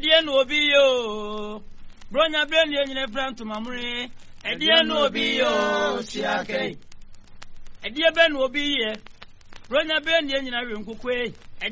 edie no obi yo bronya ben ye nyine franto mamre edie no obi yo siake edie ben obi ye bronya ben ye nyina we nkukwe